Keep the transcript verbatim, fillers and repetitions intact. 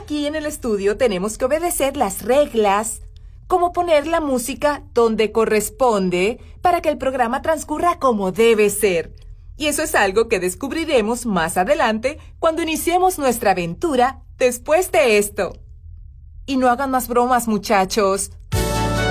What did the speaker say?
Aquí en el estudio tenemos que obedecer las reglas, como poner la música donde corresponde para que el programa transcurra como debe ser. Y eso es algo que descubriremos más adelante cuando iniciemos nuestra aventura después de esto. Y no hagan más bromas, muchachos.